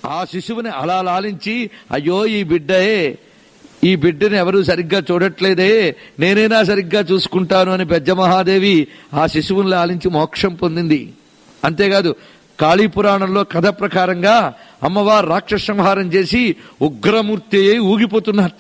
ఆ శిశువుని అలా లాలించి, అయ్యో ఈ బిడ్డని ఎవరు సరిగ్గా చూడట్లేదే, నేనైనా సరిగ్గా చూసుకుంటాను అని బెజ్జమహాదేవి ఆ శిశువుని లాలించి మోక్షం పొందింది. అంతేకాదు కాళీ పురాణంలో కథ ప్రకారంగా అమ్మవారు రాక్షస సంహారం చేసి ఉగ్రమూర్తి ఊగిపోతున్నట్ట.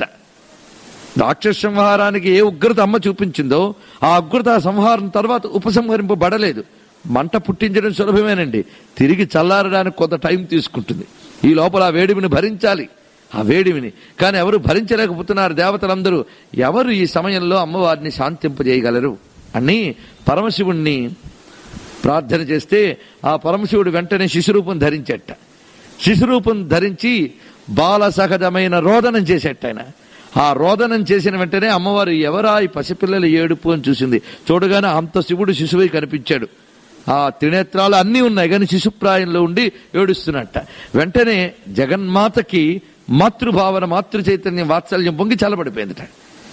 రాక్షస సంహారానికి ఏ ఉగ్రత అమ్మ చూపించిందో ఆ ఉగ్రత సంహారం తర్వాత ఉపసంహరింపబడలేదు. మంట పుట్టించడం సులభమేనండి, తిరిగి చల్లారడానికి కొంత టైం తీసుకుంటుంది. ఈ లోపల ఆ వేడిమిని భరించాలి, ఆ వేడిమిని. కానీ ఎవరు భరించలేకపోతున్నారు దేవతలందరూ. ఎవరు ఈ సమయంలో అమ్మవారిని శాంతింపజేయగలరు అని పరమశివుణ్ణి ప్రార్థన చేస్తే ఆ పరమశివుడు వెంటనే శిశురూపం ధరించేట. శిశురూపం ధరించి బాల సహజమైన రోదనం చేసేట ఆయన. ఆ రోదనం చేసిన వెంటనే అమ్మవారు ఎవరా ఈ పసిపిల్లల ఏడుపు అని చూసింది. చూడగానే అంత శివుడు శిశువై కనిపించాడు. ఆ త్రినేత్రాలు అన్నీ ఉన్నాయి కానీ శిశుప్రాయంలో ఉండి ఏడుస్తున్నట్ట. వెంటనే జగన్మాతకి మాతృభావన, మాతృ చైతన్యం, వాత్సల్యం పొంగి చల్లబడిపోయిందట.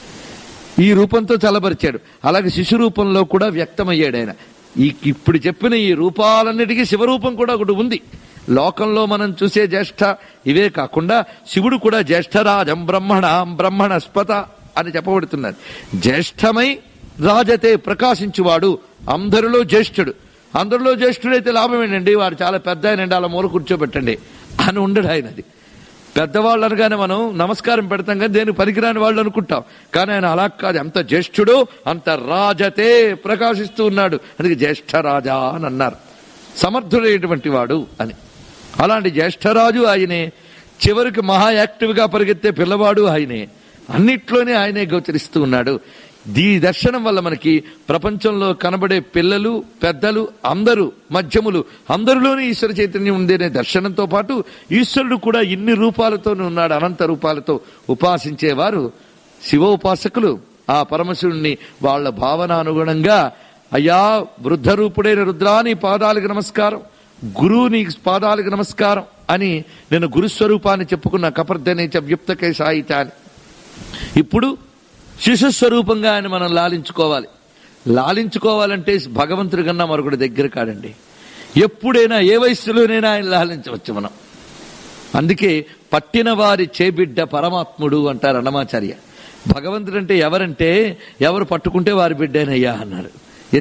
ఈ రూపంతో చల్లబరిచాడు. అలాగే శిశు రూపంలో కూడా వ్యక్తమయ్యాడు ఆయన. ఇప్పుడు చెప్పిన ఈ రూపాలన్నిటికీ శివరూపం కూడా ఒకటి ఉంది. లోకంలో మనం చూసే జ్యేష్ఠ ఇవే కాకుండా శివుడు కూడా జ్యేష్ఠరాజం బ్రహ్మణస్పత అని చెప్పబడుతున్నారు. జ్యేష్ఠమై రాజతే ప్రకాశించువాడు, అందరిలో జ్యేష్ఠుడు. అందరిలో జ్యేష్ఠుడైతే లాభం ఏంటండి, వాడు చాలా పెద్ద ఆయనండి, అలా మూల కూర్చోబెట్టండి అని ఉండడు ఆయనది. పెద్దవాళ్ళు అనగానే మనం నమస్కారం పెడతాం కానీ దేనికి పనికిరాని వాళ్ళు అనుకుంటాం. కానీ ఆయన అలా కాదు, అంత జ్యేష్ఠుడు, అంత రాజతే ప్రకాశిస్తూ ఉన్నాడు. అందుకే జ్యేష్ఠరాజా అని అన్నారు, సమర్థుడైనటువంటి వాడు అని. అలాంటి జ్యేష్ఠరాజు ఆయనే. చివరికి మహా యాక్టివ్గా పరిగెత్తే పిల్లవాడు ఆయనే. అన్నిట్లోనే ఆయనే గోచరిస్తూ ఉన్నాడు. ఈ దర్శనం వల్ల మనకి ప్రపంచంలో కనబడే పిల్లలు, పెద్దలు, అందరూ, మధ్యములు, అందరిలోనే ఈశ్వర చైతన్యం ఉందనే దర్శనంతో పాటు ఈశ్వరుడు కూడా ఇన్ని రూపాలతోనే ఉన్నాడు, అనంత రూపాలతో. ఉపాసించేవారు శివోపాసకులు ఆ పరమశివుణ్ణి వాళ్ళ భావన అనుగుణంగా, అయ్యా వృద్ధ రూపుడైన రుద్రా నీ పాదాలకు నమస్కారం, గురువు నీ పాదాలకు నమస్కారం అని నేను గురుస్వరూపాన్ని చెప్పుకున్న కపర్ధనేచ వ్యుప్తకే సాయిత అని. ఇప్పుడు శిశుస్వరూపంగా ఆయన మనం లాలించుకోవాలంటే భగవంతుడి కన్నా మరొకటి దగ్గర కాడండి. ఎప్పుడైనా ఏ వయస్సులోనైనా ఆయన లాలించవచ్చు మనం. అందుకే పట్టిన వారి చేబిడ్డ పరమాత్ముడు అంటారు అన్నమాచార్య. భగవంతుడు అంటే ఎవరంటే ఎవరు పట్టుకుంటే వారి బిడ్డేనయ్యా అన్నారు.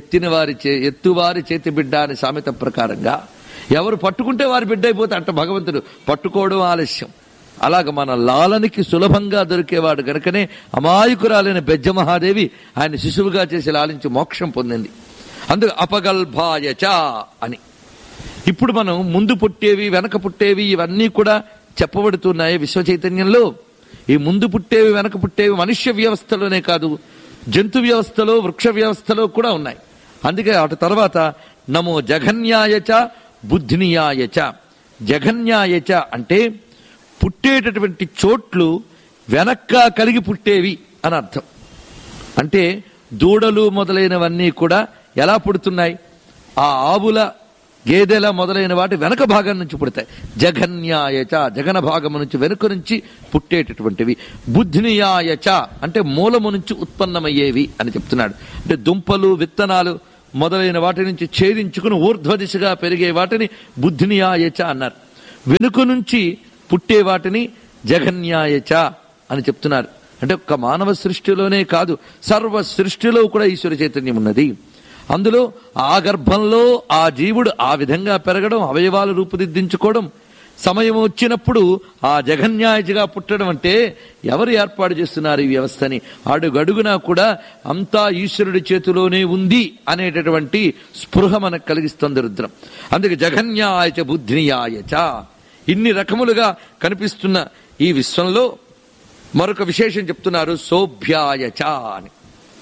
ఎత్తువారి చేతి బిడ్డ అనే సామెత ప్రకారంగా ఎవరు పట్టుకుంటే వారి బిడ్డ అయిపోతే అంట భగవంతుడు. పట్టుకోవడం ఆలస్యం. అలాగ మన లాలనికి సులభంగా దొరికేవాడు గనుకనే అమాయకురాలైన బెజ్జమహాదేవి ఆయన శిశువుగా చేసి లాలించి మోక్షం పొందింది. అందుకు అపగల్భాయచ అని. ఇప్పుడు మనం ముందు పుట్టేవి, వెనక పుట్టేవి, ఇవన్నీ కూడా చెప్పబడుతున్నాయి విశ్వ చైతన్యంలో. ఈ ముందు పుట్టేవి, వెనక పుట్టేవి మనుష్య వ్యవస్థలోనే కాదు, జంతు వ్యవస్థలో, వృక్ష వ్యవస్థలో కూడా ఉన్నాయి. అందుకే అటు తర్వాత నమో జఘన్యాయచ బుద్ధినియాయచ. జఘన్యాయచ అంటే పుట్టేటటువంటి చోట్లు వెనక్కా కలిగి పుట్టేవి అని అర్థం. అంటే దూడలు మొదలైనవన్నీ కూడా ఎలా పుడుతున్నాయి, ఆ ఆవుల, గేదెల మొదలైన వాటి వెనక భాగం నుంచి పుడతాయి. జఘన్యాయచ జగన భాగము నుంచి, వెనుక నుంచి పుట్టేటటువంటివి. బుద్ధినియాయచ అంటే మూలము నుంచి ఉత్పన్నమయ్యేవి అని చెప్తున్నాడు. అంటే దుంపలు, విత్తనాలు మొదలైన వాటి నుంచి ఛేదించుకుని ఊర్ధ్వ దిశగా పెరిగే వాటిని బుద్ధినియాయచ అన్నారు. వెనుక నుంచి పుట్టే వాటిని జఘన్యాయచ అని చెప్తున్నారు. అంటే ఒక్క మానవ సృష్టిలోనే కాదు, సర్వ సృష్టిలో కూడా ఈశ్వర చైతన్యం ఉన్నది. అందులో ఆ గర్భంలో ఆ జీవుడు ఆ విధంగా పెరగడం, అవయవాలు రూపుదిద్దించుకోవడం, సమయం వచ్చినప్పుడు ఆ జఘన్యాయచిగా పుట్టడం అంటే ఎవరు ఏర్పాటు చేస్తున్నారు ఈ వ్యవస్థని? అడుగడుగునా కూడా అంతా ఈశ్వరుడి చేతిలోనే ఉంది అనేటటువంటి స్పృహ మనకు కలిగిస్తుంది రుద్రం. అందుకే జఘన్యాయచ బుద్ధినియాయచ. ఇన్ని రకములుగా కనిపిస్తున్న ఈ విశ్వంలో మరొక విశేషం చెప్తున్నారు, శోభ్యాయచ అని.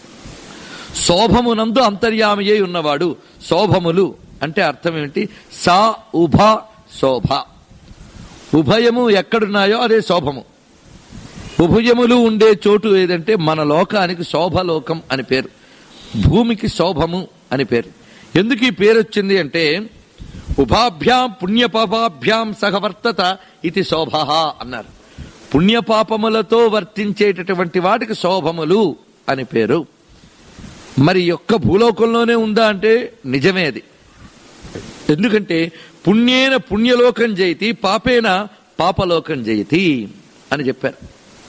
శోభమునందు అంతర్యామియై ఉన్నవాడు. శోభములు అంటే అర్థం ఏమిటి? సా ఉభ శోభ. ఉభయము ఎక్కడున్నాయో అదే శోభము. ఉభయములు ఉండే చోటు ఏదంటే మన లోకానికి శోభలోకం అని పేరు, భూమికి శోభము అని పేరు. ఎందుకు ఈ పేరు వచ్చింది అంటే ఉభాభ్యాం పుణ్యపాపాభ్యాం సహవర్తత ఇది శోభ అన్నారు. పుణ్యపాపములతో వర్తించేటటువంటి వాటికి శోభములు అని పేరు. మరి యొక్క భూలోకంలోనే ఉందా అంటే నిజమే అది. ఎందుకంటే పుణ్యేన పుణ్యలోకం జయతి, పాపేన పాపలోకం జయతి అని చెప్పారు.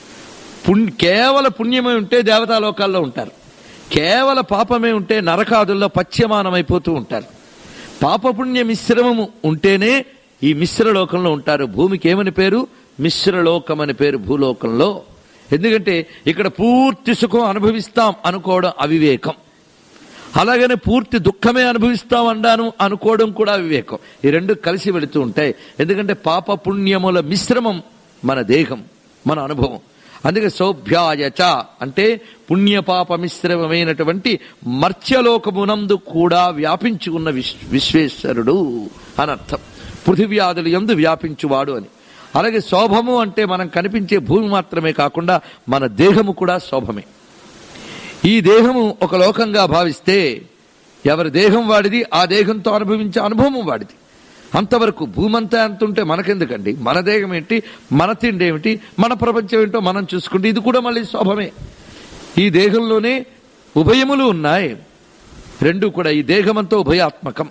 కేవల పుణ్యమే ఉంటే దేవతాలోకాల్లో ఉంటారు, కేవల పాపమే ఉంటే నరకాదుల్లో పచ్యమానమైపోతూ ఉంటారు. పాపపుణ్య మిశ్రమము ఉంటేనే ఈ మిశ్రలోకంలో ఉంటారు. భూమికి ఏమని పేరు? మిశ్రలోకం అని పేరు భూలోకంలో. ఎందుకంటే ఇక్కడ పూర్తి సుఖం అనుభవిస్తాం అనుకోవడం అవివేకం, అలాగనే పూర్తి దుఃఖమే అనుభవిస్తాం అన్నాను అనుకోవడం కూడా అవివేకం. ఈ రెండు కలిసి వెళుతూ ఉంటాయి. ఎందుకంటే పాప పుణ్యముల మిశ్రమం మన దేహం, మన అనుభవం. అందుకే సౌభ్యాయచ అంటే పుణ్యపాప మిశ్రమమైనటువంటి మర్త్యలోకమునందు కూడా వ్యాపించి ఉన్న విశ్వేశ్వరుడు అని అర్థం. పృథివ్యాదులు యందు వ్యాపించువాడు అని. అలాగే శోభము అంటే మనం కనిపించే భూమి మాత్రమే కాకుండా మన దేహము కూడా శోభమే. ఈ దేహము ఒక లోకంగా భావిస్తే ఎవరి దేహం వాడిది, ఆ దేహంతో అనుభవించే అనుభవం వాడిది. అంతవరకు భూమంతా ఎంత ఉంటే మనకెందుకండి? మన దేహం ఏంటి, మన తిండి ఏమిటి, మన ప్రపంచం ఏంటో మనం చూసుకుంటే ఇది కూడా మళ్ళీ శోభమే. ఈ దేహంలోనే ఉభయములు ఉన్నాయి, రెండు కూడా. ఈ దేహమంతా ఉభయాత్మకం.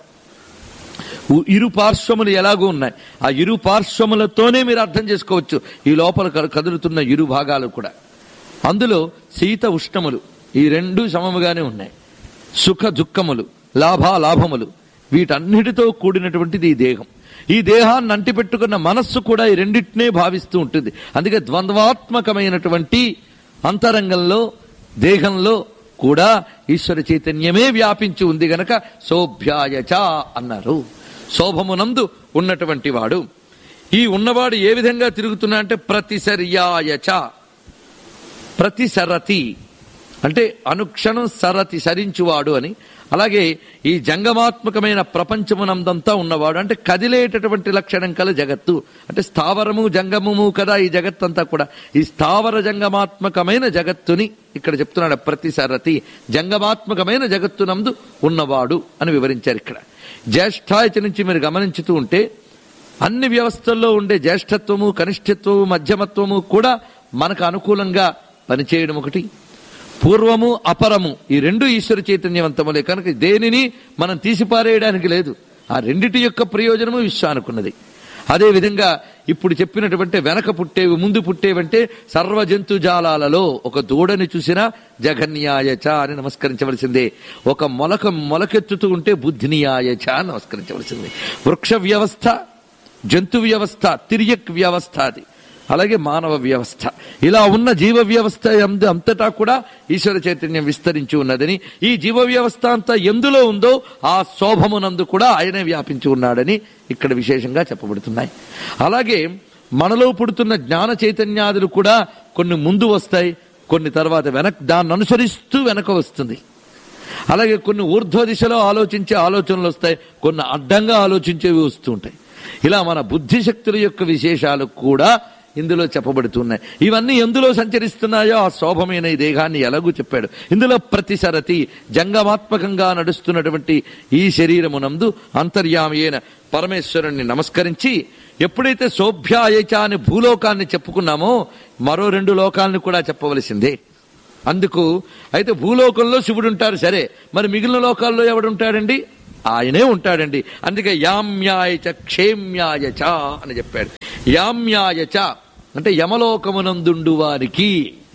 ఇరు పార్శ్వములు ఎలాగూ ఉన్నాయి. ఆ ఇరు పార్శ్వములతోనే మీరు అర్థం చేసుకోవచ్చు ఈ లోపల కదులుతున్న ఇరు భాగాలు కూడా. అందులో శీత ఉష్ణములు ఈ రెండు సమముగానే ఉన్నాయి. సుఖ దుఃఖములు, లాభాలాభములు, వీటన్నిటితో కూడినటువంటిది ఈ దేహం. ఈ దేహాన్ని అంటిపెట్టుకున్న మనస్సు కూడా ఈ రెండింటినే భావిస్తూ ఉంటుంది. అందుకే ద్వంద్వాత్మకమైనటువంటి అంతరంగంలో దేహంలో కూడా ఈశ్వర చైతన్యమే వ్యాపించి ఉంది గనక సౌభ్యాయచ అన్నారు. శోభమునందు ఉన్నటువంటి వాడు. ఈ ఉన్నవాడు ఏ విధంగా తిరుగుతున్నా అంటే ప్రతిసర్యాయచ, ప్రతిసరతి అంటే అనుక్షణం సరతి సరించువాడు అని. అలాగే ఈ జంగమాత్మకమైన ప్రపంచమునందంతా ఉన్నవాడు అంటే కదిలేటటువంటి లక్షణం కల జగత్తు. అంటే స్థావరము జంగమము కదా ఈ జగత్తంతా కూడా. ఈ స్థావర జంగమాత్మకమైన జగత్తుని ఇక్కడ చెప్తున్నాడు. ప్రతిసరతి జంగమాత్మకమైన జగత్తునందు ఉన్నవాడు అని వివరించారు ఇక్కడ. జ్యేష్ఠాయతి నుంచి మీరు గమనించుతూ ఉంటే అన్ని వ్యవస్థల్లో ఉండే జ్యేష్ఠత్వము, కనిష్ఠత్వము, మధ్యమత్వము కూడా మనకు అనుకూలంగా పనిచేయడం ఒకటి. పూర్వము అపరము ఈ రెండు ఈశ్వర చైతన్యవంతములే కనుక దేనిని మనం తీసిపారేయడానికి లేదు. ఆ రెండిటి యొక్క ప్రయోజనము విశ్వానుకున్నది. అదేవిధంగా ఇప్పుడు చెప్పినటువంటి వెనక పుట్టేవి ముందు పుట్టేవంటే సర్వ జంతుజాలాలలో ఒక దూడని చూసినా జఘన్యాయచ అని నమస్కరించవలసిందే. ఒక మొలకెత్తుతూ ఉంటే బుద్ధినియాయచ అని నమస్కరించవలసిందే. వృక్ష వ్యవస్థ, జంతు వ్యవస్థ, తిర్యక్ వ్యవస్థ, అది అలాగే మానవ వ్యవస్థ, ఇలా ఉన్న జీవ వ్యవస్థ అంతటా కూడా ఈశ్వర చైతన్యం విస్తరించి ఉన్నదని, ఈ జీవ వ్యవస్థ అంతా ఎందులో ఉందో ఆ శోభమునందు కూడా ఆయనే వ్యాపించి ఉన్నాడని ఇక్కడ విశేషంగా చెప్పబడుతున్నాయి. అలాగే మనలో పుడుతున్న జ్ఞాన చైతన్యాదులు కూడా కొన్ని ముందు వస్తాయి, కొన్ని తర్వాత దాన్ని అనుసరిస్తూ వెనక వస్తుంది. అలాగే కొన్ని ఊర్ధ్వ దిశలో ఆలోచించే ఆలోచనలు వస్తాయి, కొన్ని అడ్డంగా ఆలోచించేవి వస్తూ ఉంటాయి. ఇలా మన బుద్ధిశక్తుల యొక్క విశేషాలు కూడా ఇందులో చెప్పబడుతున్నాయి. ఇవన్నీ ఎందులో సంచరిస్తున్నాయో ఆ శోభమైన ఈ దేహాన్ని ఎలాగూ చెప్పాడు. ఇందులో ప్రతిసరతి జంగమాత్మకంగా నడుస్తున్నటువంటి ఈ శరీరమునందు అంతర్యామి అయిన పరమేశ్వరుణ్ణి నమస్కరించి ఎప్పుడైతే శోభ్యాయచ అని భూలోకాన్ని చెప్పుకున్నామో మరో రెండు లోకాలను కూడా చెప్పవలసిందే. అందుకు అయితే భూలోకంలో శివుడు ఉంటారు సరే, మరి మిగిలిన లోకాల్లో ఎవడుంటాడండి? ఆయనే ఉంటాడండి. అందుకే యామ్యాయచ క్షేమ్యాయచ అని చెప్పాడు. యామ్యాయచ అంటే యమలోకమునందుండు వారికి.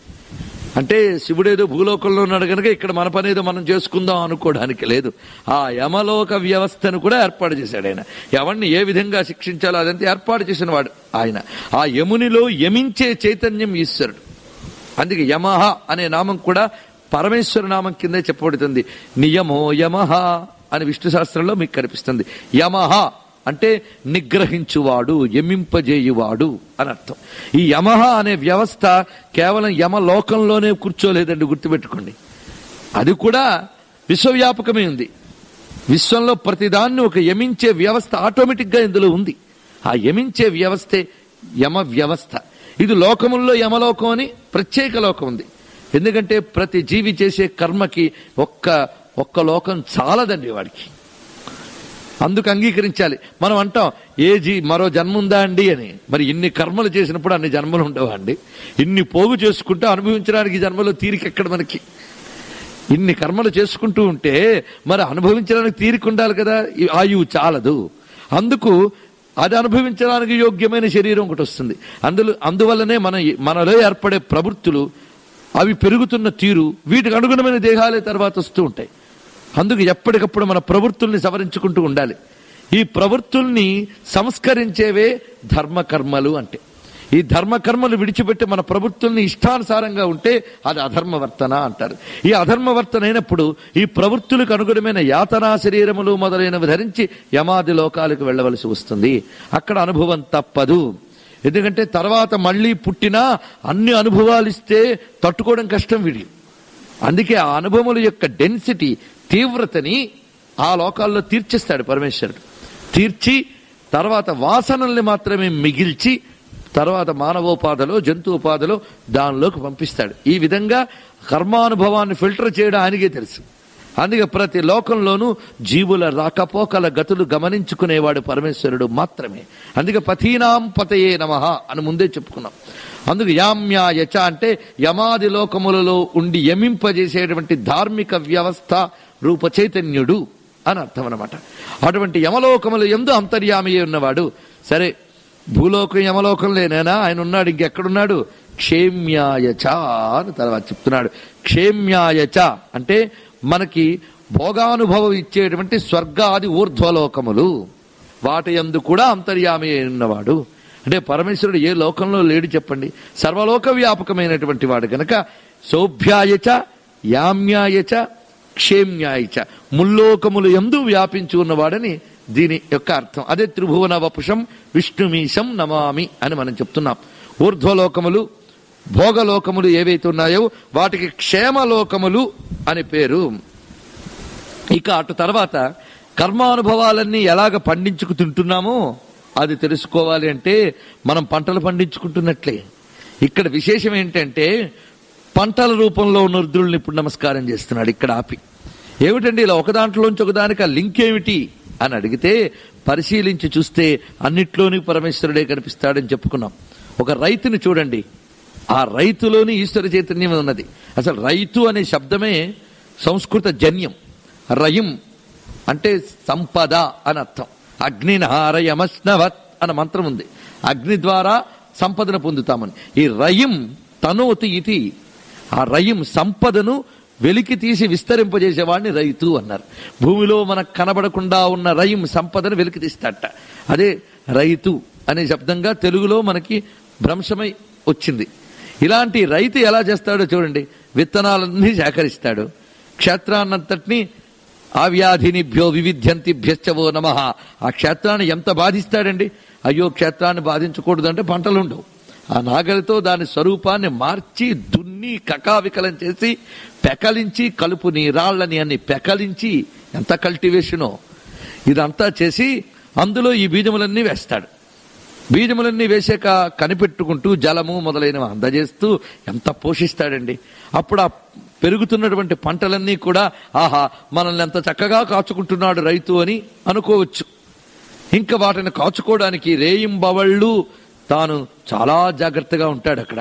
అంటే శివుడేదో భూలోకంలో ఉన్నాడు కనుక ఇక్కడ మన పనేదో మనం చేసుకుందాం అనుకోవడానికి లేదు. ఆ యమలోక వ్యవస్థను కూడా ఏర్పాటు చేశాడు ఆయన. ఎవరిని ఏ విధంగా శిక్షించాలో అదంతా ఏర్పాటు చేసిన వాడు ఆయన. ఆ యమునిలో యమించే చైతన్యం ఈశ్వరుడు. అందుకే యమహ అనే నామం కూడా పరమేశ్వర నామం కిందే చెప్పబడుతుంది. నియమో యమహ అని విష్ణు శాస్త్రంలో మీకు కనిపిస్తుంది. యమహ అంటే నిగ్రహించువాడు, యమింపజేయువాడు అని అర్థం. ఈ యమహ అనే వ్యవస్థ కేవలం యమలోకంలోనే కూర్చోలేదండి, గుర్తుపెట్టుకోండి. అది కూడా విశ్వవ్యాపకమే ఉంది. విశ్వంలో ప్రతిదాన్ని ఒక యమించే వ్యవస్థ ఆటోమేటిక్గా ఇందులో ఉంది. ఆ యమించే వ్యవస్థే యమ వ్యవస్థ. ఇది లోకముల్లో యమలోకం అని ప్రత్యేక లోకం ఉంది. ఎందుకంటే ప్రతి జీవి చేసే కర్మకి ఒక్క లోకం చాలదండి వాడికి. అందుకు అంగీకరించాలి. మనం అంటాం మరో జన్మ ఉందా అండి అని. మరి ఇన్ని కర్మలు చేసినప్పుడు అన్ని జన్మలు ఉండవా అండి? ఇన్ని పోగు చేసుకుంటూ అనుభవించడానికి జన్మలో తీరిక ఎక్కడ మనకి? ఇన్ని కర్మలు చేసుకుంటూ ఉంటే మరి అనుభవించడానికి తీరిక ఉండాలి కదా. ఆయువు చాలదు. అందుకు అది అనుభవించడానికి యోగ్యమైన శరీరం ఒకటి వస్తుంది. అందువల్లనే మనలో ఏర్పడే ప్రవృత్తులు, అవి పెరుగుతున్న తీరు, వీటికి అనుగుణమైన దేహాలే తర్వాత వస్తూ ఉంటాయి. అందుకు ఎప్పటికప్పుడు మన ప్రవృత్తుల్ని సవరించుకుంటూ ఉండాలి. ఈ ప్రవృత్తుల్ని సంస్కరించేవే ధర్మకర్మలు అంటే. ఈ ధర్మకర్మలు విడిచిపెట్టి మన ప్రవృత్తుల్ని ఇష్టానుసారంగా ఉంటే అది అధర్మవర్తన అంటారు. ఈ అధర్మవర్తన అయినప్పుడు ఈ ప్రవృత్తులకు అనుగుణమైన యాతనా శరీరములు మొదలైనవి ధరించి యమాది లోకాలకు వెళ్ళవలసి వస్తుంది. అక్కడ అనుభవం తప్పదు. ఎందుకంటే తర్వాత మళ్ళీ పుట్టినా అన్ని అనుభవాలు ఇస్తే తట్టుకోవడం కష్టం వీడి. అందుకే ఆ అనుభవముల యొక్క డెన్సిటీ, తీవ్రతని ఆ లోకాల్లో తీర్చేస్తాడు పరమేశ్వరుడు. తీర్చి తర్వాత వాసనల్ని మాత్రమే మిగిల్చి తర్వాత మానవోపాధలో, జంతువుపాధలో దానిలోకి పంపిస్తాడు. ఈ విధంగా కర్మానుభవాన్ని ఫిల్టర్ చేయడం ఆయనకే తెలుసు. అందుకే ప్రతి లోకంలోనూ జీవుల రాకపోకల గతులు గమనించుకునేవాడు పరమేశ్వరుడు మాత్రమే. అందుకే పతీనాం పతయే నమః అని ముందే చెప్పుకున్నాం. అందుకు యామ్యాయచ అంటే యమాది లోకములలో ఉండి యమింపజేసేటువంటి ధార్మిక వ్యవస్థ రూప చైతన్యుడు అని అర్థం అన్నమాట. అటువంటి యమలోకములు యందు అంతర్యామి ఉన్నవాడు. సరే, భూలోకం యమలోకం లేనేనా, ఆయన ఉన్నాడు. ఇంకెక్కడున్నాడు? క్షేమ్యాయచ అని తర్వాత చెప్తున్నాడు. క్షేమ్యాయచ అంటే మనకి భోగానుభవం ఇచ్చేటువంటి స్వర్గాది ఊర్ధ్వలోకములు, వాటి యందు కూడా అంతర్యామి ఉన్నవాడు. అంటే పరమేశ్వరుడు ఏ లోకంలో లేడు చెప్పండి? సర్వలోక వ్యాపకమైనటువంటి వాడు కనుక సౌభ్యాయచ, యామ్యాయచ, క్షేమ్యాయచ, ముల్లోకములు యందు వ్యాపించి ఉన్నవాడని దీని యొక్క అర్థం. అదే త్రిభువన వపుషం విష్ణుమీశం నమామి అని మనం చెప్తున్నాం. ఊర్ధ్వలోకములు, భోగలోకములు ఏవైతే ఉన్నాయో వాటికి క్షేమలోకములు అని పేరు. ఇక అటు తర్వాత కర్మానుభవాలన్నీ ఎలాగ పండించుకు తింటున్నామో అది తెలుసుకోవాలి అంటే మనం పంటలు పండించుకుంటున్నట్లే. ఇక్కడ విశేషం ఏంటంటే పంటల రూపంలో ఉన్న రుద్రుల్ని ఇప్పుడు నమస్కారం చేస్తున్నాడు ఇక్కడ ఆపి. ఏమిటండి ఇలా ఒకదాంట్లోంచి ఒకదానికి ఆ లింక్ ఏమిటి అని అడిగితే పరిశీలించి చూస్తే అన్నిట్లోని పరమేశ్వరుడే కనిపిస్తాడని చెప్పుకున్నాం. ఒక రైతుని చూడండి, ఆ రైతులోని ఈశ్వర చైతన్యం ఉన్నది. అసలు రైతు అనే శబ్దమే సంస్కృత జన్యం. రయం అంటే సంపద అని అర్థం. అగ్నినారయమస్నవత్ అన్న మంత్రం ఉంది. అగ్ని ద్వారా సంపదను పొందుతామని. ఈ రయం తనోతి ఇది, ఆ రయం సంపదను వెలికి తీసి విస్తరింపజేసేవాడిని రైతు అన్నారు. భూమిలో మనకు కనబడకుండా ఉన్న రయం సంపదను వెలికి తీస్తాడట. అదే రైతు అనే శబ్దంగా తెలుగులో మనకి భ్రంశమై వచ్చింది. ఇలాంటి రైతు ఎలా చేస్తాడో చూడండి. విత్తనాలన్నీ సేకరిస్తాడు, క్షేత్రాన్నంతటినీ ఆవ్యాధినిభ్యో వివిధ్యంతిభ్యశ్చవో నమః. ఆ క్షేత్రాన్ని ఎంత బాధిస్తాడండి. అయ్యో క్షేత్రాన్ని బాధించకూడదంటే పంటలుండవు. ఆ నాగలితో దాని స్వరూపాన్ని మార్చి దున్ని కకావికలం చేసి పెకలించి కలుపుని రాళ్లని అన్ని పెకలించి ఎంత కల్టివేషనో ఇదంతా చేసి అందులో ఈ బీజములన్నీ వేస్తాడు. బీజములన్నీ వేసాక కనిపెట్టుకుంటూ జలము మొదలైనవి అందజేస్తూ ఎంత పోషిస్తాడండి. అప్పుడు ఆ పెరుగుతున్నటువంటి పంటలన్నీ కూడా ఆహా మనల్ని ఎంత చక్కగా కాచుకుంటున్నాడు రైతు అని అనుకోవచ్చు. ఇంకా వాటిని కాచుకోవడానికి రేయింబవళ్ళు తాను చాలా జాగ్రత్తగా ఉంటాడు. అక్కడ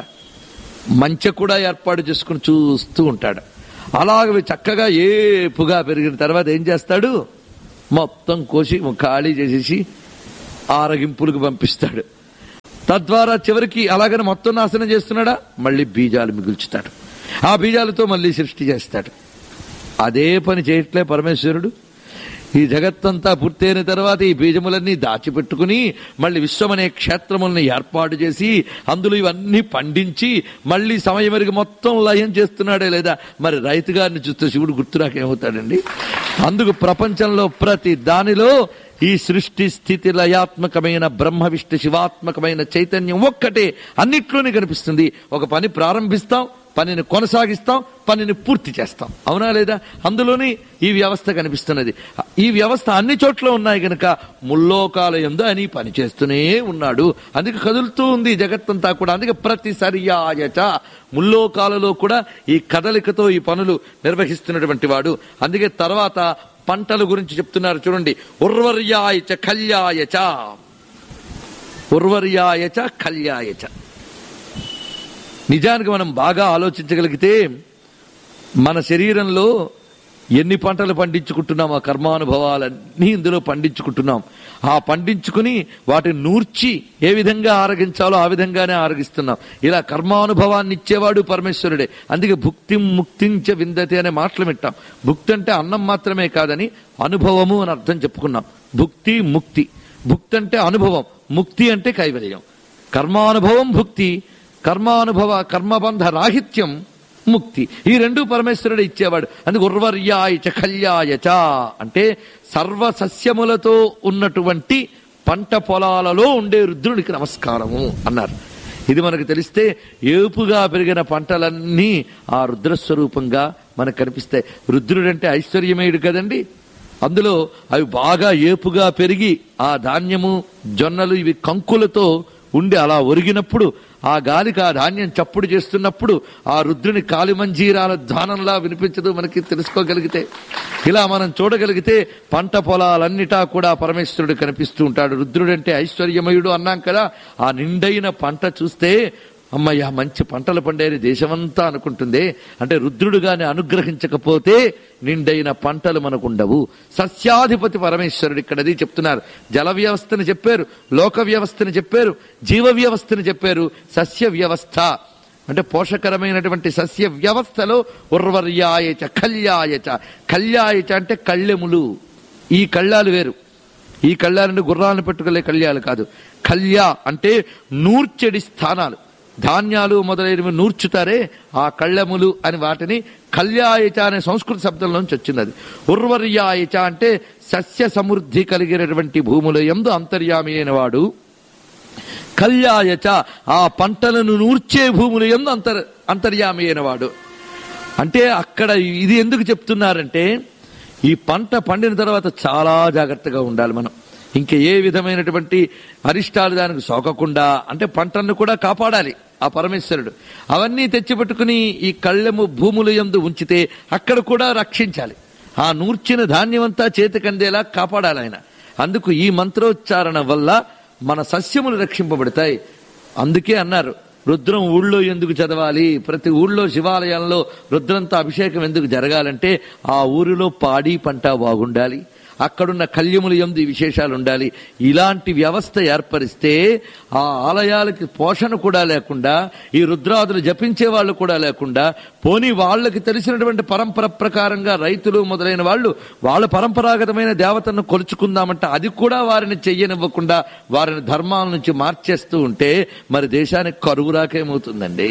మంచె కూడా ఏర్పాటు చేసుకుని చూస్తూ ఉంటాడు. అలాగే చక్కగా ఏపుగా పెరిగిన తర్వాత ఏం చేస్తాడు? మొత్తం కోసి ఖాళీ చేసేసి ఆరగింపులకు పంపిస్తాడు. తద్వారా చివరికి అలాగని మొత్తం నాశనం చేస్తున్నాడా? మళ్ళీ బీజాలు మిగుల్చుతాడు. ఆ బీజాలతో మళ్ళీ సృష్టి చేస్తాడు. అదే పని చేయట్లే పరమేశ్వరుడు. ఈ జగత్తంతా పూర్తయిన తర్వాత ఈ బీజములన్నీ దాచిపెట్టుకుని మళ్ళీ విశ్వమనే క్షేత్రముల్ని ఏర్పాటు చేసి అందులో ఇవన్నీ పండించి మళ్ళీ సమయమరిగి మొత్తం లయం చేస్తున్నాడే లేదా? మరి రైతు గారిని చూస్తే శివుడు గుర్తురాకేమవుతాడండి? అందుకు ప్రపంచంలో ప్రతి దానిలో ఈ సృష్టి స్థితి లయాత్మకమైన బ్రహ్మ విష్ణు శివాత్మకమైన చైతన్యం ఒక్కటే అన్నిట్లోనే కనిపిస్తుంది. ఒక పని ప్రారంభిస్తాం, పనిని కొనసాగిస్తాం, పనిని పూర్తి చేస్తాం. అవునా లేదా? అందులోని ఈ వ్యవస్థ కనిపిస్తున్నది. ఈ వ్యవస్థ అన్ని చోట్ల ఉన్నాయి కనుక ముల్లోకాల యందు అని పని చేస్తూనే ఉన్నాడు. అందుకే కదులుతూ ఉంది జగత్తంతా కూడా. అందుకే ప్రతి సర్యాయచ ముల్లోకాలలో కూడా ఈ కదలికతో ఈ పనులు నిర్వహిస్తున్నటువంటి వాడు. అందుకే తర్వాత పంటల గురించి చెప్తున్నారు చూడండి. ఉర్వర్యాయచ కళ్యాయచ, ఉర్వర్యాయచ కళ్యాయచ. నిజానికి మనం బాగా ఆలోచించగలిగితే మన శరీరంలో ఎన్ని పంటలు పండించుకుంటున్నాం, ఆ కర్మానుభవాలన్నీ ఇందులో పండించుకుంటున్నాం. ఆ పండించుకుని వాటిని నూర్చి ఏ విధంగా ఆరగించాలో ఆ విధంగానే ఆరగిస్తున్నాం. ఇలా కర్మానుభవాన్ని ఇచ్చేవాడు పరమేశ్వరుడే. అందుకే భుక్తిం ముక్తించ విందతి అనే మాటలు వింటాం. భుక్తి అంటే అన్నం మాత్రమే కాదని అనుభవము అని అర్థం చెప్పుకున్నాం. భుక్తి ముక్తి. భుక్తి అంటే అనుభవం, ముక్తి అంటే కైవల్యం. కర్మానుభవం భుక్తి, కర్మబంధ రాహిత్యం ముక్తి. ఈ రెండు పరమేశ్వరుడు ఇచ్చేవాడు. అందుకు ఉర్వర్యాయచ కళ్యాయచ అంటే సర్వసస్యములతో ఉన్నటువంటి పంట పొలాలలో ఉండే రుద్రుడికి నమస్కారము అన్నారు. ఇది మనకు తెలిస్తే ఏపుగా పెరిగిన పంటలన్నీ ఆ రుద్రస్వరూపంగా మనకు కనిపిస్తాయి. రుద్రుడంటే ఐశ్వర్యమేయుడు కదండి. అందులో అవి బాగా ఏపుగా పెరిగి ఆ ధాన్యము జొన్నలు ఇవి కంకులతో ఉండి అలా ఒరిగినప్పుడు ఆ గాలికి ఆ ధాన్యం చప్పుడు చేస్తున్నప్పుడు ఆ రుద్రుని కాలిమంజీరాల ధ్వానంలా వినిపించదు మనకి తెలుసుకోగలిగితే. ఇలా మనం చూడగలిగితే పంట పొలాలన్నిటా కూడా పరమేశ్వరుడు కనిపిస్తూ ఉంటాడు. రుద్రుడంటే ఐశ్వర్యమయుడు అన్నాం కదా. ఆ నిండైన పంట చూస్తే అమ్మయ్య మంచి పంటలు పండేది దేశమంతా అనుకుంటుంది. అంటే రుద్రుడుగానే అనుగ్రహించకపోతే నిండైన పంటలు మనకుండవు. సస్యాధిపతి పరమేశ్వరుడు ఇక్కడ అది చెప్తున్నారు. జల వ్యవస్థని చెప్పారు, లోక వ్యవస్థని చెప్పారు, జీవ వ్యవస్థని చెప్పారు. సస్య వ్యవస్థ అంటే పోషకరమైనటువంటి సస్య వ్యవస్థలో ఉర్వర్యాయచ కళ్యాయచ. కళ్యాయచ అంటే కళ్ళెములు. ఈ కళ్ళాలు వేరు. ఈ కళ్ళాలంటే గుర్రాలను పెట్టుకునే కళ్యాలు కాదు. కళ్య అంటే నూర్చెడి స్థానాలు. ధాన్యాలు మొదలైనవి నూర్చుతారే ఆ కళ్ళెములు అని వాటిని కళ్యాయచ అనే సంస్కృత శబ్దంలోంచి వచ్చింది. అది ఉర్వర్యాయచ అంటే సస్య సమృద్ధి కలిగినటువంటి భూముల యందు అంతర్యామి అయిన వాడు. కళ్యాయచ ఆ పంటలను నూర్చే భూముల యందు అంతర్యామి అయిన వాడు. అంటే అక్కడ ఇది ఎందుకు చెప్తున్నారంటే ఈ పంట పండిన తర్వాత చాలా జాగ్రత్తగా ఉండాలి మనం. ఇంకా ఏ విధమైనటువంటి అరిష్టాలు దానికి సోకకుండా అంటే పంటను కూడా కాపాడాలి ఆ పరమేశ్వరుడు. అవన్నీ తెచ్చిపెట్టుకుని ఈ కళ్ళెము భూముల యందు ఉంచితే అక్కడ కూడా రక్షించాలి. ఆ నూర్చిన ధాన్యమంతా చేతికందేలా కాపాడాలి ఆయన. అందుకు ఈ మంత్రోచ్చారణ వల్ల మన సస్యములు రక్షింపబడతాయి. అందుకే అన్నారు రుద్రం ఊళ్ళో ఎందుకు చదవాలి, ప్రతి ఊళ్ళో శివాలయాల్లో రుద్రంతో అభిషేకం ఎందుకు జరగాలంటే ఆ ఊరిలో పాడి పంట బాగుండాలి, అక్కడున్న కళ్యములు యందు విశేషాలు ఉండాలి. ఇలాంటి వ్యవస్థ ఏర్పరిస్తే ఆ ఆలయాలకి పోషణ కూడా లేకుండా ఈ రుద్రాదులు జపించే వాళ్ళు కూడా లేకుండా పోనీ వాళ్ళకి తెలిసినటువంటి పరంపర ప్రకారంగా రైతులు మొదలైన వాళ్ళు వాళ్ళ పరంపరాగతమైన దేవతను కొలుచుకుందామంటే అది కూడా వారిని చెయ్యనివ్వకుండా వారిని ధర్మాల నుంచి మార్చేస్తూ ఉంటే మరి దేశానికి కరువు రాకేమవుతుందండి.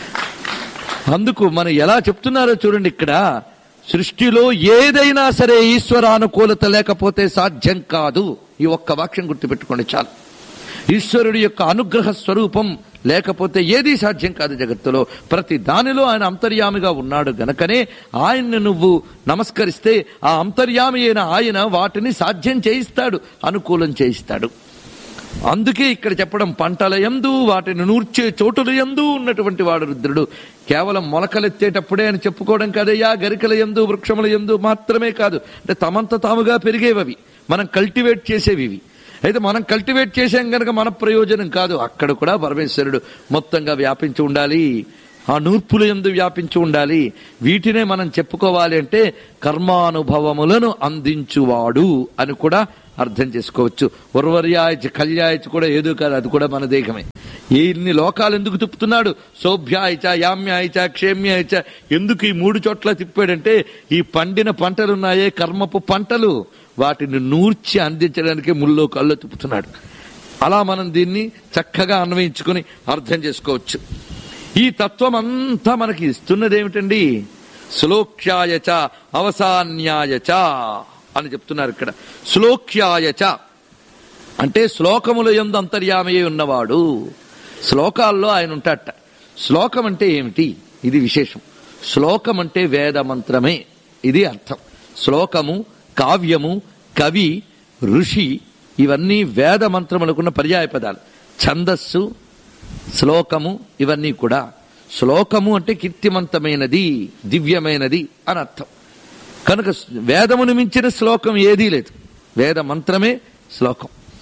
అందుకు మనం ఎలా చెప్తున్నారో చూడండి. ఇక్కడ సృష్టిలో ఏదైనా సరే ఈశ్వరానుకూలత లేకపోతే సాధ్యం కాదు. ఈ ఒక్క వాక్యం గుర్తుపెట్టుకోండి చాలు. ఈశ్వరుడి యొక్క అనుగ్రహ స్వరూపం లేకపోతే ఏదీ సాధ్యం కాదు జగత్తులో. ప్రతి దానిలో ఆయన అంతర్యామిగా ఉన్నాడు గనకనే ఆయన్ని నువ్వు నమస్కరిస్తే ఆ అంతర్యామి అయిన ఆయన వాటిని సాధ్యం చేయిస్తాడు, అనుకూలం చేయిస్తాడు. అందుకే ఇక్కడ చెప్పడం పంటల యందు వాటిని నూర్చే చోటుల యందు ఉన్నటువంటి వాడు రుద్రుడు. కేవలం మొలకలెత్తేటప్పుడే అని చెప్పుకోవడం కాదయ్యా. గరికల యందు వృక్షముల యందు మాత్రమే కాదు. అంటే తమంత తాముగా పెరిగేవి, మనం కల్టివేట్ చేసేవి. అయితే మనం కల్టివేట్ చేసాం గనక మన ప్రయోజనం కాదు. అక్కడ కూడా పరమేశ్వరుడు మొత్తంగా వ్యాపించి ఉండాలి, ఆ నూర్పుల యందు వ్యాపించి ఉండాలి. వీటినే మనం చెప్పుకోవాలి అంటే కర్మానుభవములను అందించువాడు అని కూడా అర్థం చేసుకోవచ్చు. ఉర్వర్యాయచ కళ్యాయచ కూడా ఏదో కాదు, అది కూడా మన దేహమే. ఇన్ని లోకాలు ఎందుకు తిప్పుతున్నాడు? సౌభ్యాయచ యామ్యాయచ క్షేమ్యాయచ. ఎందుకు ఈ 3 చోట్ల తిప్పాడంటే ఈ పండిన పంటలున్నాయే కర్మపు పంటలు, వాటిని నూర్చి అందించడానికి ముల్లో కళ్ళు తిప్పుతున్నాడు. అలా మనం దీన్ని చక్కగా అన్వయించుకుని అర్థం చేసుకోవచ్చు. ఈ తత్వం అంతా మనకి ఇస్తున్నది ఏమిటండి? శ్లోక్యాయచ అవసాన్యాయచ అని చెప్తున్నారు ఇక్కడ. శ్లోక్యాయచ అంటే శ్లోకముల యందు అంతర్యామి ఉన్నవాడు. శ్లోకాల్లో ఆయన ఉంటాడట. శ్లోకం అంటే ఏమిటి? ఇది విశేషం. శ్లోకం అంటే వేద మంత్రమే, ఇది అర్థం. శ్లోకము, కావ్యము, కవి, ఋషి ఇవన్నీ వేద మంత్రములకున్న పర్యాయ పదాలు. ఛందస్సు, శ్లోకము ఇవన్నీ కూడా. శ్లోకము అంటే కీర్తిమంతమైనది, దివ్యమైనది అని అర్థం. కనుక వేదమును మించిన శ్లోకం ఏదీ లేదు. వేద మంత్రమే శ్లోకం.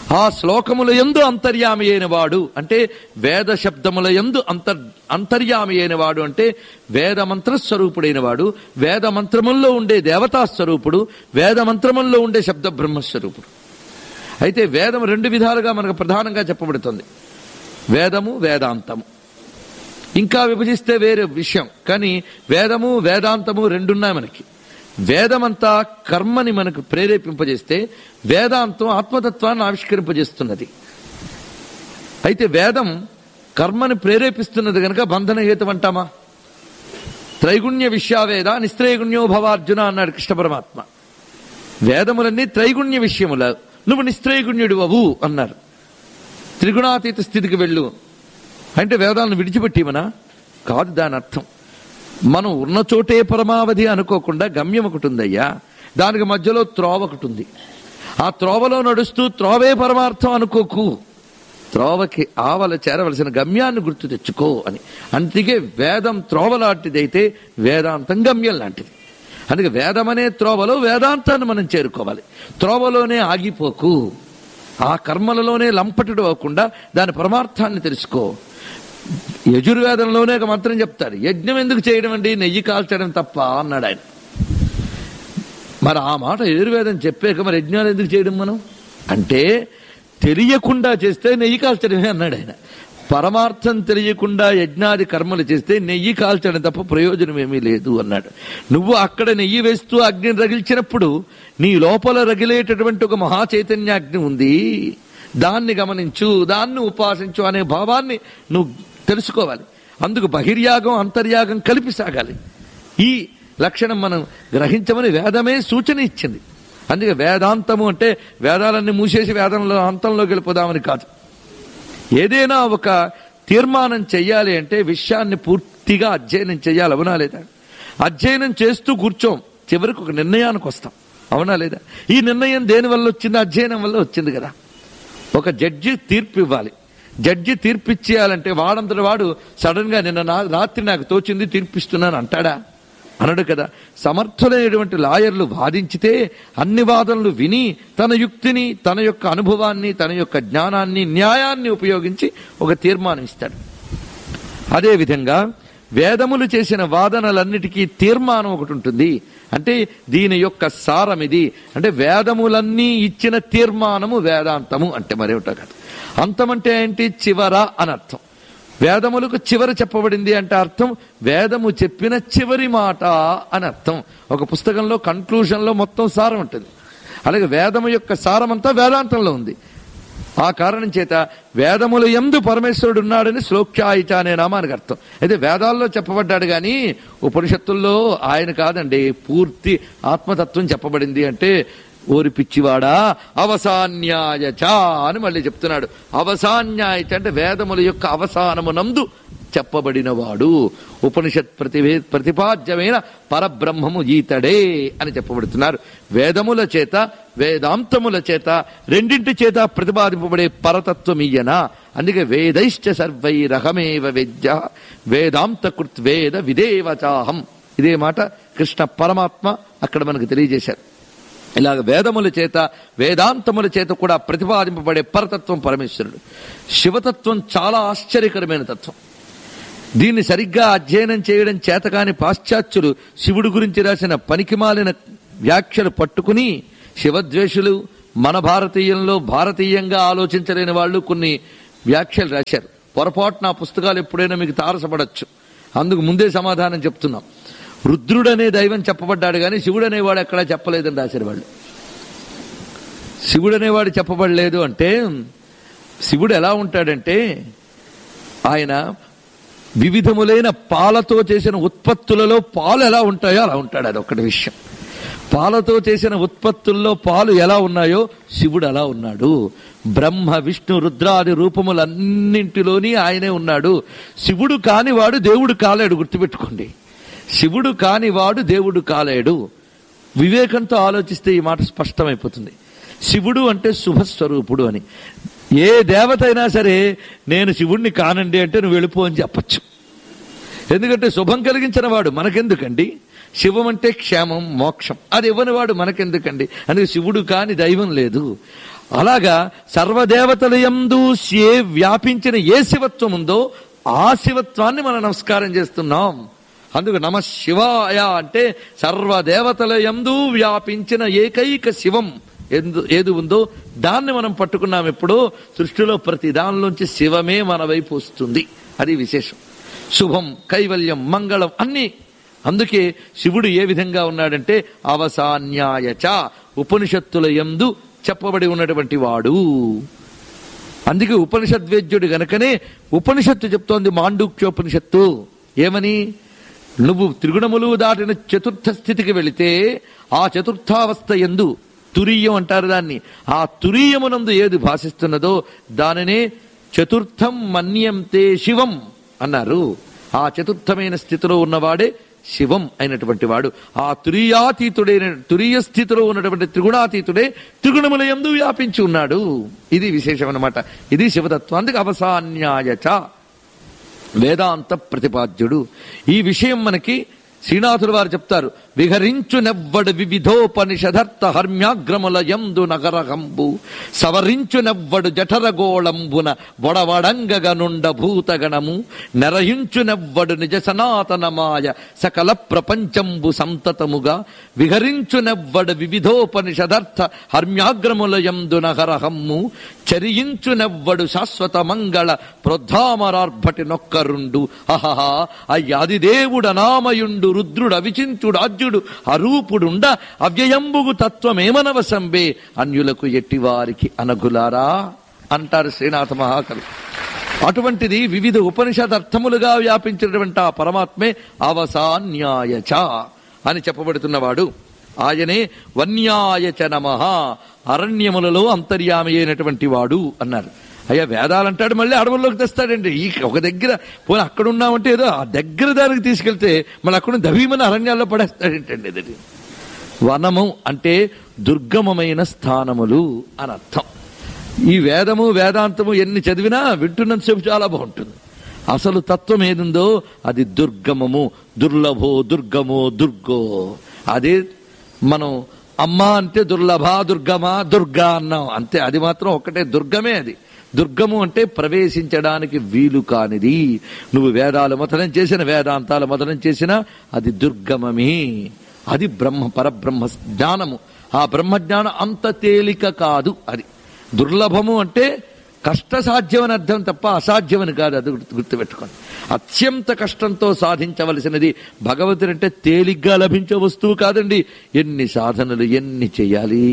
ఆ శ్లోకముల యందు అంతర్యామి అయిన వాడు అంటే వేద శబ్దముల యందు అంతర్యామి అయిన వాడు అంటే వేద మంత్ర స్వరూపుడైన వాడు, వేద మంత్రముల్లో ఉండే దేవతా స్వరూపుడు, వేద మంత్రముల్లో ఉండే శబ్ద బ్రహ్మస్వరూపుడు. అయితే వేదం రెండు విధాలుగా మనకు ప్రధానంగా చెప్పబడుతుంది. వేదము, వేదాంతము. ఇంకా విభజిస్తే వేరే విషయం, కానీ వేదము వేదాంతము రెండున్నాయి మనకి. వేదమంతా కర్మని మనకు ప్రేరేపింపజేస్తే వేదాంతం ఆత్మతత్వాన్ని ఆవిష్కరింపజేస్తున్నది. అయితే వేదం కర్మని ప్రేరేపిస్తున్నది కనుక బంధన హేతు అంటామా? త్రైగుణ్య విశ్యావేద నిస్త్రైగుణ్యో భవార్జున అన్నాడు కృష్ణ పరమాత్మ. వేదములన్నీ త్రైగుణ్య విషయముల, నువ్వు నిస్త్రైగుణ్యుడు అవు అన్నారు. త్రిగుణాతీత స్థితికి వెళ్ళు అంటే వేదాలను విడిచిపెట్టిమనా? కాదు దాని అర్థం. మనం ఉన్న చోటే పరమావధి అనుకోకుండా గమ్యం ఒకటి ఉందయ్యా, దానికి మధ్యలో త్రోవ ఒకటి ఉంది. ఆ త్రోవలో నడుస్తూ త్రోవే పరమార్థం అనుకోకు, త్రోవకి ఆవల చేరవలసిన గమ్యాన్ని గుర్తు తెచ్చుకో అని. అందుకే వేదం త్రోవ లాంటిదైతే వేదాంతం గమ్యం లాంటిది. అందుకే వేదమనే త్రోవలో వేదాంతాన్ని మనం చేరుకోవాలి. త్రోవలోనే ఆగిపోకు, ఆ కర్మలలోనే లంపటుడు అవ్వకుండా దాని పరమార్థాన్ని తెలుసుకో. యజుర్వేదంలోనే ఒక మంత్రం చెప్తాడు, యజ్ఞం ఎందుకు చేయడం అండి, నెయ్యి కాల్చడం తప్ప అన్నాడు ఆయన. మరి ఆ మాట యజుర్వేదం చెప్పాక మరి యజ్ఞాలు ఎందుకు చేయడం మనం అంటే, తెలియకుండా చేస్తే నెయ్యి కాల్చడమే అన్నాడు ఆయన. పరమార్థం తెలియకుండా యజ్ఞాది కర్మలు చేస్తే నెయ్యి కాల్చడం తప్ప ప్రయోజనం ఏమీ లేదు అన్నాడు. నువ్వు అక్కడ నెయ్యి వేస్తూ అగ్నిని రగిల్చినప్పుడు నీ లోపల రగిలేటటువంటి ఒక మహా చైతన్యాగ్ని ఉంది, దాన్ని గమనించు, దాన్ని ఉపాసించు అనే భావాన్ని నువ్వు తెలుసుకోవాలి. అందుకు బహిర్యాగం అంతర్యాగం కలిపి సాగాలి. ఈ లక్షణం మనం గ్రహించమని వేదమే సూచన ఇచ్చింది. అందుకే వేదాంతము అంటే వేదాలన్నీ మూసేసి వేదంలో అంతంలోకి వెళ్ళిపోదామని కాదు. ఏదైనా ఒక తీర్మానం చెయ్యాలి అంటే విషయాన్ని పూర్తిగా అధ్యయనం చెయ్యాలి, అవునా లేదా? అధ్యయనం చేస్తూ కూర్చోం, చివరికి ఒక నిర్ణయానికి వస్తాం, అవునా లేదా? ఈ నిర్ణయం దేని వల్ల వచ్చింది? అధ్యయనం వల్ల వచ్చింది కదా. ఒక జడ్జి తీర్పు ఇవ్వాలి. జడ్జి తీర్పు ఇచ్చేయాలంటే వాడంతటి వాడు సడన్ గా నిన్న రాత్రి నాకు తోచింది తీర్పిస్తున్నాను అంటాడా? అనడు కదా. సమర్థులైనటువంటి లాయర్లు వాదించితే అన్ని వాదనలు విని తన యుక్తిని, తన యొక్క అనుభవాన్ని, తన యొక్క జ్ఞానాన్ని, న్యాయాన్ని ఉపయోగించి ఒక తీర్మానం ఇస్తాడు. అదేవిధంగా వేదములు చేసిన వాదనలన్నిటికీ తీర్మానం ఒకటి ఉంటుంది. అంటే దీని యొక్క సారం ఇది. అంటే వేదములన్నీ ఇచ్చిన తీర్మానము వేదాంతము అంటే మరేమిటో కాదు. అంతమంటే ఏంటి? చివర అని అర్థం. వేదములకు చివర చెప్పబడింది అంటే అర్థం వేదము చెప్పిన చివరి మాట అని అర్థం. ఒక పుస్తకంలో కన్క్లూజన్లో మొత్తం సారం ఉంటుంది. అలాగే వేదము యొక్క సారమంతా వేదాంతంలో ఉంది. ఆ కారణం చేత వేదముల యందు పరమేశ్వరుడు ఉన్నాడని శ్లోక్యాయిచ అనే నామానికి అర్థం. అయితే వేదాల్లో చెప్పబడ్డాడు కానీ ఉపనిషత్తుల్లో ఆయన కాదండి. పూర్తి ఆత్మతత్వం చెప్పబడింది. అంటే ఓరి పిచ్చివాడా అవసాన్యాయచ అని మళ్ళీ చెప్తున్నాడు. అవసాన్యాయచ అంటే వేదముల యొక్క అవసానమునందు చెప్పబడినవాడు, ఉపనిషత్ ప్రతిపాద్యమైన పరబ్రహ్మము ఈతడే అని చెప్పబడుతున్నారు. వేదముల చేత వేదాంతముల చేత రెండింటి చేత ప్రతిపాదింపబడే పరతత్వం ఈయన. అందుకే వేదైశ్చ సర్వైరహమేవ వేద్య వేదాంత కృత్వేద విదేవచాహం. ఇదే మాట కృష్ణ పరమాత్మ అక్కడ మనకు తెలియజేశారు. ఇలాగ వేదముల చేత వేదాంతముల చేత కూడా ప్రతిపాదింపబడే పరతత్వం పరమేశ్వరుడు. శివతత్వం చాలా ఆశ్చర్యకరమైన తత్వం. దీన్ని సరిగ్గా అధ్యయనం చేయడం చేతకాని పాశ్చాత్యులు శివుడి గురించి రాసిన పనికిమాలిన వ్యాఖ్యలు పట్టుకుని శివద్వేషులు, మన భారతీయంలో భారతీయంగా ఆలోచించలేని వాళ్ళు కొన్ని వ్యాఖ్యలు రాశారు. పొరపాటున ఆ పుస్తకాలు ఎప్పుడైనా మీకు తారసపడచ్చు. అందుకు ముందే సమాధానం చెప్తున్నాం. రుద్రుడనే దైవం చెప్పబడ్డాడు కానీ శివుడు అనేవాడు ఎక్కడా చెప్పలేదని రాశారు వాళ్ళు. శివుడు అనేవాడు చెప్పబడలేదు అంటే శివుడు ఎలా ఉంటాడంటే ఆయన వివిధములైన పాలతో చేసిన ఉత్పత్తులలో పాలు ఎలా ఉంటాయో అలా ఉంటాడు. అది ఒక్కటి విషయం. పాలతో చేసిన ఉత్పత్తుల్లో పాలు ఎలా ఉన్నాయో శివుడు అలా ఉన్నాడు. బ్రహ్మ విష్ణు రుద్రాది రూపములన్నింటిలోని ఆయనే ఉన్నాడు. శివుడు కానివాడు దేవుడు కాలేడు, గుర్తుపెట్టుకోండి. శివుడు కానివాడు దేవుడు కాలేడు. వివేకంతో ఆలోచిస్తే ఈ మాట స్పష్టమైపోతుంది. శివుడు అంటే శుభస్వరూపుడు అని. ఏ దేవత అయినా సరే నేను శివుణ్ణి కానండి అంటే నువ్వు వెళ్ళిపో అని చెప్పచ్చు. ఎందుకంటే శుభం కలిగించిన వాడు మనకెందుకండి? శివం అంటే క్షేమం, మోక్షం. అది ఇవ్వని వాడు మనకెందుకండి? అందుకే శివుడు కాని దైవం లేదు. అలాగా సర్వదేవతల యందు వ్యాపించిన ఏ శివత్వం ఉందో ఆ శివత్వాన్ని మనం నమస్కారం చేస్తున్నాం. అందుకు నమ శివాయ అంటే సర్వదేవతల యందు వ్యాపించిన ఏకైక శివం ఏది ఉందో దాన్ని మనం పట్టుకున్నాం. ఎప్పుడో సృష్టిలో ప్రతి దానిలోంచి శివమే మన వైపు వస్తుంది. అది విశేషం. శుభం, కైవల్యం, మంగళం అన్ని. అందుకే శివుడు ఏ విధంగా ఉన్నాడంటే అవసాన్యాయచ, ఉపనిషత్తుల యందు చెప్పబడి ఉన్నటువంటి వాడు. అందుకే ఉపనిషద్వేద్యుడు గనకనే ఉపనిషత్తు చెప్తోంది, మాండూక్యోపనిషత్తు ఏమని, నువ్వు త్రిగుణములు దాటిన చతుర్థ స్థితికి వెళితే ఆ చతుర్థావస్థ యందు తురీయం అంటారు దాన్ని, ఆ తురీయమునందు ఏది భాషిస్తున్నదో దానినే చతుర్థం మన్యంతే శివం అన్నారు. ఆ చతుర్థమైన స్థితిలో ఉన్నవాడే శివం అయినటువంటి వాడు. ఆ తురీయాతీతుడైన తురీయ స్థితిలో ఉన్నటువంటి త్రిగుణాతీతుడే త్రిగుణముల యందు వ్యాపించి ఉన్నాడు. ఇది విశేషం అన్నమాట. ఇది శివతత్వం. అందుకు అవసాన్యాయచ వేదాంత ప్రతిపాద్యుడు. ఈ విషయం మనకి శ్రీనాథుల వారు చెప్తారు. విహరించునెవ్వడు వివిధోపనిషదర్థ హర్మ్యాగ్రముల యందు నగరహంబు సవరించునెవ్వడు జఠరగోళంబున వడవడంగగనుండ భూతగణము నెరయించునెవ్వడు నిజ సనాతనమాయ సకల ప్రపంచంబు సంతతముగా విహరించునెవ్వడు వివిధోపనిషదర్థ హర్మ్యాగ్రముల యందు నగరహమ్ము చరించునెవ్వడు శాశ్వత మంగళ ప్రోద్ధామరార్భటి నొక్కరుండు అహహా అయ్యాదిదేవుడ నామయుండు రుద్రుడు అవిచింతుడు ఆద్యుడు అరూపుడుండ అవ్యయంబుగు తత్వమేమనవసంబే అన్యులకు ఎట్టివారికి అనగులారా అంటారు శ్రీనాథ మహాకవి. అటువంటిది వివిధ ఉపనిషదర్థములుగా వ్యాపించినటువంటి ఆ పరమాత్మే అవసాన్యాయచ అని చెప్పబడుతున్నవాడు. ఆయనే వన్యాయచ నమః, అరణ్యములలో అంతర్యామి అయినటువంటి వాడు అన్నారు. అయ్యా వేదాలంటాడు, మళ్ళీ అడవుల్లోకి తెస్తాడండి. ఈ ఒక దగ్గర పోనీ అక్కడ ఉన్నామంటే ఏదో ఆ దగ్గర దానికి తీసుకెళ్తే మళ్ళీ అక్కడ దవీమని అరణ్యాల్లో పడేస్తాడేంటండి. ఇది వనము అంటే దుర్గమమైన స్థానములు అని అర్థం. ఈ వేదము వేదాంతము ఎన్ని చదివినా వింటున్నంతసేపు చాలా బాగుంటుంది. అసలు తత్వం ఏదుందో అది దుర్గమము, దుర్లభో దుర్గమో దుర్గో. అదే మనం అమ్మ అంటే దుర్లభ, దుర్గమ, దుర్గా అన్నాం అంతే. అది మాత్రం ఒక్కటే దుర్గమే. అది దుర్గము అంటే ప్రవేశించడానికి వీలు కానిది. నువ్వు వేదాలు మథనం చేసిన, వేదాంతాలు మథనం చేసినా అది దుర్గమమే. అది పరబ్రహ్మ జ్ఞానము. ఆ బ్రహ్మజ్ఞానం అంత తేలిక కాదు. అది దుర్లభము అంటే కష్టసాధ్యమని అర్థం తప్ప అసాధ్యమని కాదు. అది గుర్తుపెట్టుకోండి. అత్యంత కష్టంతో సాధించవలసినది. భగవంతుడు అంటే తేలిగ్గా లభించే వస్తువు కాదండి. ఎన్ని సాధనలు ఎన్ని చేయాలి.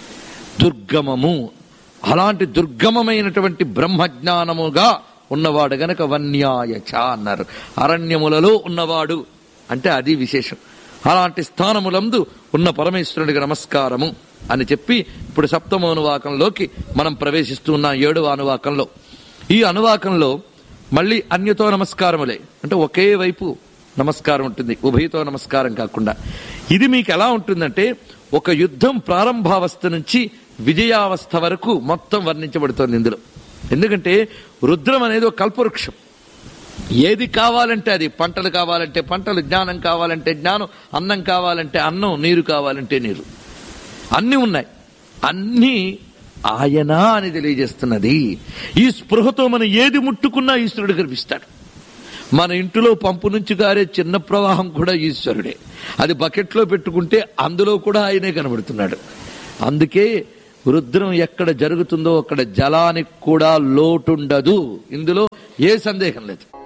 దుర్గమము, అలాంటి దుర్గమమైనటువంటి బ్రహ్మజ్ఞానముగా ఉన్నవాడు గనక వన్యాయచ అన్నారు. అరణ్యములలో ఉన్నవాడు అంటే అది విశేషం. అలాంటి స్థానములందు ఉన్న పరమేశ్వరుడికి నమస్కారము అని చెప్పి ఇప్పుడు సప్తమ అనువాకంలోకి మనం ప్రవేశిస్తూ ఉన్నాం. 7వ అనువాకంలో. ఈ అనువాకంలో మళ్ళీ అన్యతో నమస్కారములే, అంటే ఒకే వైపు నమస్కారం ఉంటుంది, ఉభయతో నమస్కారం కాకుండా. ఇది మీకు ఎలా ఉంటుందంటే ఒక యుద్ధం ప్రారంభావస్థ నుంచి విజయావస్థ వరకు మొత్తం వర్ణించబడుతోంది ఇందులో. ఎందుకంటే రుద్రం అనేది ఒక కల్పవృక్షం. ఏది కావాలంటే అది, పంటలు కావాలంటే పంటలు, జ్ఞానం కావాలంటే జ్ఞానం, అన్నం కావాలంటే అన్నం, నీరు కావాలంటే నీరు, అన్నీ ఉన్నాయి. అన్నీ ఆయన అని తెలియజేస్తున్నది. ఈ స్పృహతో మనం ఏది ముట్టుకున్నా ఈశ్వరుడు కనిపిస్తాడు. మన ఇంటిలో పంపు నుంచి గారే చిన్న ప్రవాహం కూడా ఈశ్వరుడే. అది బకెట్లో పెట్టుకుంటే అందులో కూడా ఆయనే కనబడుతున్నాడు. అందుకే రుద్రం ఎక్కడ జరుగుతుందో అక్కడ జలానికి కూడా లోటుండదు. ఇందులో ఏ సందేహం లేదు.